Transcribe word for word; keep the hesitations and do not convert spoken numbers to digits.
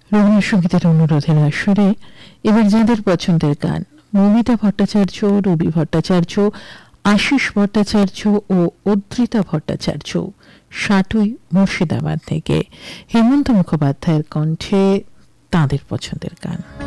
রবীন্দ্রসঙ্গীতের অনুরোধের আসরে এবার যাদের পছন্দের গান, মৌমিতা ভট্টাচার্য, রবি ভট্টাচার্য, আশিস ভট্টাচার্য ও উদ্ধৃতা ভট্টাচার্য, সাটুই মুর্শিদাবাদ থেকে হেমন্ত মুখোপাধ্যায়ের কণ্ঠে তাঁদের পছন্দের গান।